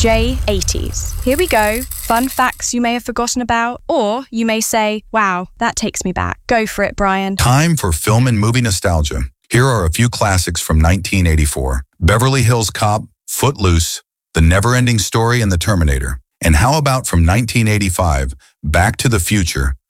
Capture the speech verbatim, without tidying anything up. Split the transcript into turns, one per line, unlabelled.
J eighties. Here we go. Fun facts you may have forgotten about, or you may say, wow, that takes me back. Go for it, Brian.
Time for film and movie nostalgia. Here are a few classics from nineteen eighty-four. Beverly Hills Cop, Footloose, The Never-Ending Story, and The Terminator. And how about from nineteen eighty-five, Back to the Future,